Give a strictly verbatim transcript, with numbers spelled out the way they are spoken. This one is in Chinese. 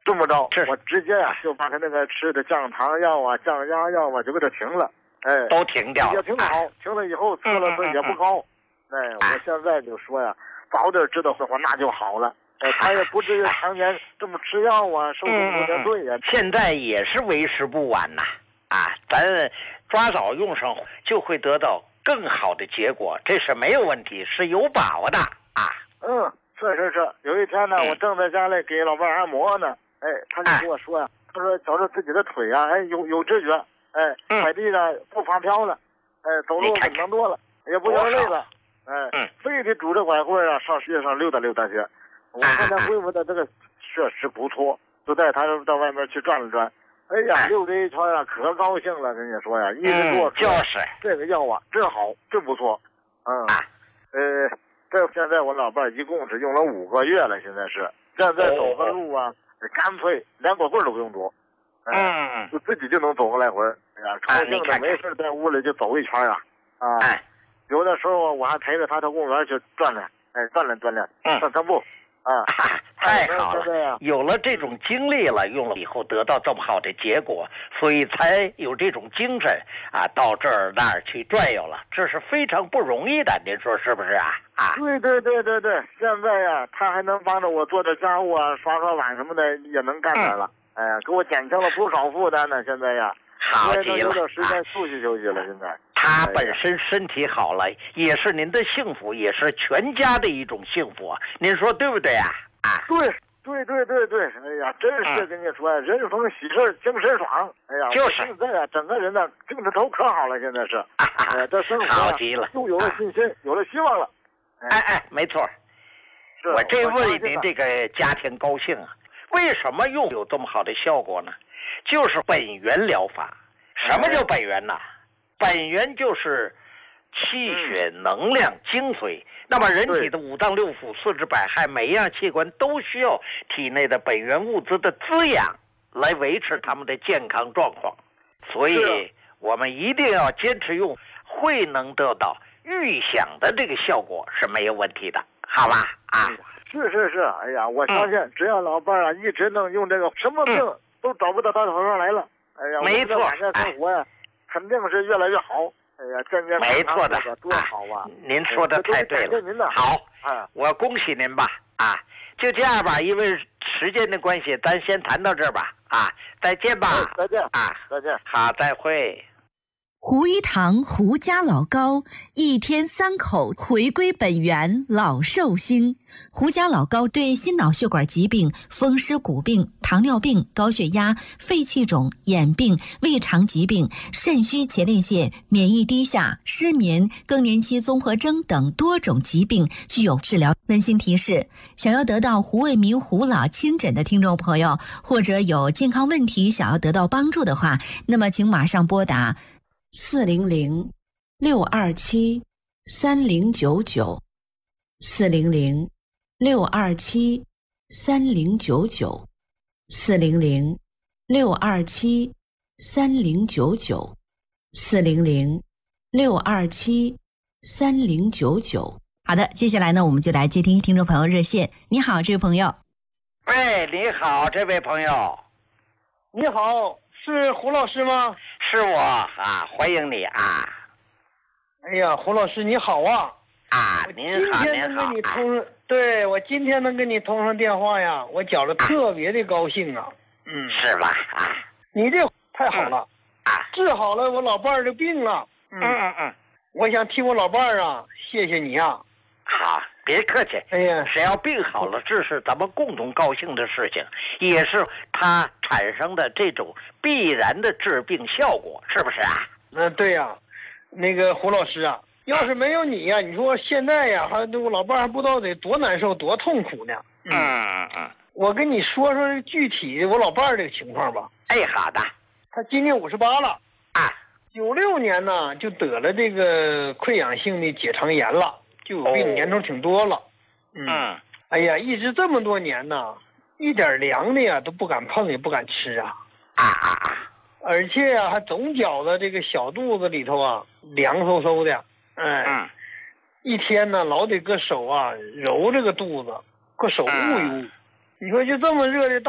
这么着，我直接呀、啊、就把他那个吃的降糖药啊、降压药啊就给他停了，哎， 都停掉了， 也挺好。啊、停了以后测了测也不高，哎，我现在就说呀，早点知道的话那就好了。哎，他也不至于常年这么吃药啊，受这么多罪呀。 现在也是为时不晚呐，啊，咱抓早用上就会得到更好的结果，这是没有问题，是有把握的啊。 嗯，是是是。有一天呢，我正在家里给老伴按摩呢，哎，他就跟我说呀，他说觉着自己的腿啊，哎，有有知觉，哎，踩地呢不发飘了，哎，走路稳当多了，也不觉得累了，哎，非得拄着拐棍啊上世界上溜达溜达去。我现在恢复的这个确实不错，就带他到外面去转了转。哎呀，溜达一圈啊，可高兴了，跟你说呀，一直做就是这个药啊，真好，真不错。嗯，呃，这现在我老伴一共是用了五个月了，现在是现在走个路啊，干脆连拐棍都不用拄，嗯，就自己就能走个来回。哎呀，高兴的没事在屋里就走一圈啊，啊，有的时候我还陪着他到公园去转转，哎，锻炼锻炼，散散步。啊， 太好了！有了这种经历了，用了以后得到这么好的结果，所以才有这种精神啊，到这儿那儿去转悠了，这是非常不容易的，您说是不是啊？啊， 对对对对对，现在呀、啊，他还能帮着我做点家务啊，刷刷碗什么的，也能干点了。嗯、哎呀，给我减轻了不少负担呢。现在呀， 好极了， 有点时间休息休息了。现在他本身身体好了，也是您的幸福，也是全家的一种幸福。您说对不对啊？啊， 对对对对对，哎呀，真是跟你说，嗯、人逢喜事精神爽。哎呀， 就是现在啊，整个人呢精神头可好了，现在是，哎、啊，这生活好极了， 又有了信心，啊、有了希望了。 哎哎，没错。我这为您这个家庭高兴啊！为什么用有这么好的效果呢？就是本源疗法。什么叫本源呢？哎、本源就是气血能量精髓。嗯、那么人体的五脏六腑、四肢百骸，每一样器官都需要体内的本源物质的滋养来维持他们的健康状况。所以我们一定要坚持用，会能得到预想的这个效果是没有问题的，好吧？啊， 是是是，哎呀，我相信只要老伴啊一直能用这个，什么病都找不到他头上来了。哎呀， 没错， 我们的生活呀、啊，肯定是越来越好。哎呀，健健没错的， 多好啊！ 您说的太对了。 您的好，啊，我恭喜您吧！啊，就这样吧，因为时间的关系，咱先谈到这儿吧。啊，再见吧！ 再见啊， 再见。 好，再会。 胡一堂胡家老膏，一天三口，回归本源，老寿星。胡家老膏对心脑血管疾病、风湿骨病、糖尿病、高血压、肺气肿、眼病、胃肠疾病、肾虚前列腺、免疫低下、失眠、更年期综合征等多种疾病具有治疗。温馨提示：想要得到胡卫民胡老亲诊的听众朋友，或者有健康问题想要得到帮助的话，那么请马上拨打四零零六二七三零九九，四零零六二七三零九九，四零零六二七三零九九，四零零六二七三零九九。好的，接下来呢，我们就来接听听众朋友热线。你好，这位朋友。 喂，你好，这位朋友。 你好，是胡老师吗？ 是我啊，欢迎你啊！ 哎呀，胡老师你好啊！ 啊，您好，您好！ 今天能跟你通，啊、对我今天能跟你通上电话呀，我觉着特别的高兴啊！ 嗯，是吧？啊， 你这太好了啊， 治好了我老伴儿的病了。 嗯嗯嗯， 我想替我老伴儿啊，谢谢你啊！ 好，别客气。 哎呀， 只要病好了，这是咱们共同高兴的事情，也是它产生的这种必然的治病效果，是不是啊？ 嗯，对呀、啊，那个胡老师啊，要是没有你呀、啊，你说现在呀，还我老伴还不知道得多难受、多痛苦呢。 嗯嗯嗯。 我跟你说说具体我老伴这个情况吧。 哎，好的。 他今年五十八了啊， 九六年呢就得了这个溃疡性的结肠炎了。就有病年头挺多了，哦、 嗯， 哎呀，一直这么多年呢，一点凉的呀都不敢碰，也不敢吃啊， 啊啊啊！ 而且呀、啊，还总觉得这个小肚子里头啊凉飕飕的，哎， 嗯， 一天呢老得搁手啊揉这个肚子，搁手捂一捂。嗯、你说就这么热的大。